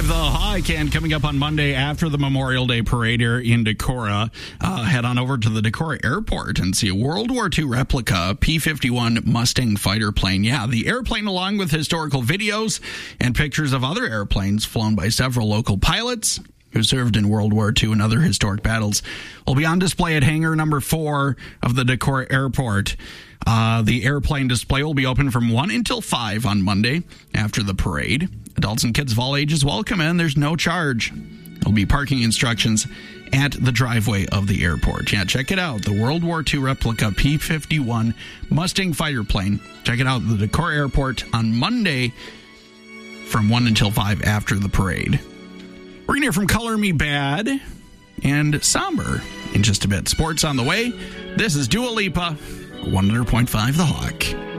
101.5 The Hawk, and coming up on Monday after the Memorial Day Parade here in Decorah, head on over to the Decorah Airport and see a World War II replica P-51 Mustang fighter plane. Yeah, the airplane, along with historical videos and pictures of other airplanes flown by several local pilots who served in World War II and other historic battles, will be on display at hangar number 4 of the Decorah Airport. The airplane display will be open from 1 until 5 on Monday after the parade. Adults and kids of all ages welcome, and there's no charge. There'll be parking instructions at the driveway of the airport. Yeah, check it out. The World War II replica P-51 Mustang fighter plane. Check it out at the Decorah Airport on Monday from 1 until 5 after the parade. We're going to hear from Color Me Bad and Somber in just a bit. Sports on the way. This is Dua Lipa, 100.5 The Hawk.